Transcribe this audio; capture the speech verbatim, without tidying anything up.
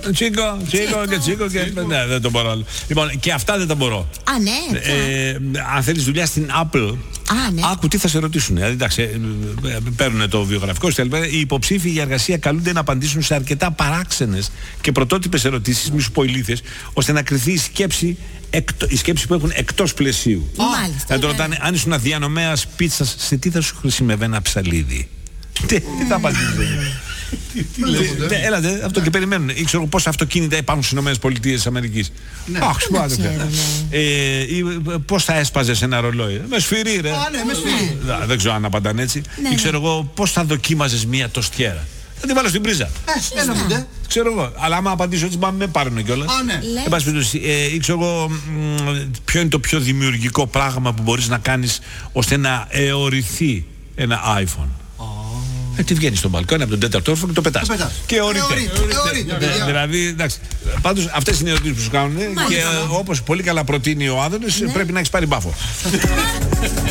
Τσίκο, τσίκο και τσίκο και. Ναι, δεν το μπορώ άλλο. Λοιπόν, και αυτά δεν τα μπορώ. Α, ναι. Ε, αν θέλεις δουλειά στην Apple, Α, ναι. άκου τι θα σε ρωτήσουν. Δηλαδή, εντάξει, παίρνουν το βιογραφικό σου. Οι υποψήφοι για εργασία καλούνται να απαντήσουν σε αρκετά παράξενες και πρωτότυπες ερωτήσεις, μη σου πω ηλίθιες, ώστε να κρυθεί η σκέψη, εκτο, η σκέψη που έχουν εκτός πλαισίου. Μάλιστα. Να το ρωτάνε, αν ήσουν αδιανομέας πίτσας, σε τι θα σου χρησιμεύει ένα ψαλίδι. Τι θα απαντήσεις? Έλατε, αυτό και περιμένουν. Ήξερα πόσα αυτοκίνητα υπάρχουν στις ΗΠΑ. Αχ, σπάτε. Πώς θα έσπαζες ένα ρολόι? Με σφυρί, ρε. Δεν ξέρω αν απαντάνε έτσι. Ή ξέρω εγώ πώς θα δοκίμαζες μία τοστιέρα? Θα τη βάλω στην πρίζα. Ξέρω εγώ. Αλλά άμα απαντήσω έτσι, με πάρουν κιόλας. Εν πάση περιπτώσει, ή ξέρω εγώ ποιο είναι το πιο δημιουργικό πράγμα που μπορείς να κάνεις ώστε να αιωρηθεί ένα iPhone? Ε, τι βγαίνει στον μπαλκόνι από τον τέταρτο όροφο και το πετάς. Και αιωρείται. Δηλαδή, εντάξει. Πάντως αυτές είναι οι ερωτήσεις που σου κάνουν και όπως πολύ καλά προτείνει ο Άδωνης, πρέπει να έχεις πάρει μπάφο.